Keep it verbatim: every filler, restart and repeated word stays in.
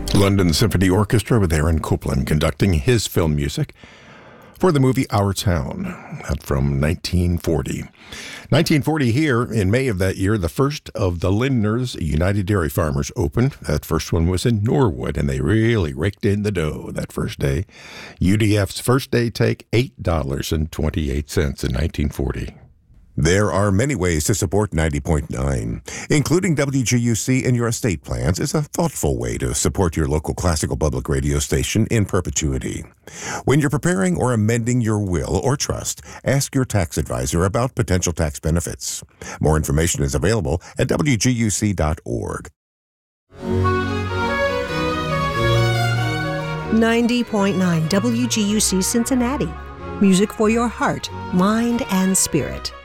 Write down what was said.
London Symphony Orchestra with Aaron Copland conducting his film music for the movie Our Town, from nineteen forty. nineteen forty here, in May of that year, the first of the Lindners United Dairy Farmers opened. That first one was in Norwood, and they really raked in the dough that first day. U D F's first day take, eight dollars and twenty-eight cents in nineteen forty. There are many ways to support ninety point nine. Including W G U C in your estate plans is a thoughtful way to support your local classical public radio station in perpetuity. When you're preparing or amending your will or trust, ask your tax advisor about potential tax benefits. More information is available at W G U C dot org. ninety point nine W G U C Cincinnati. Music for your heart, mind, and spirit.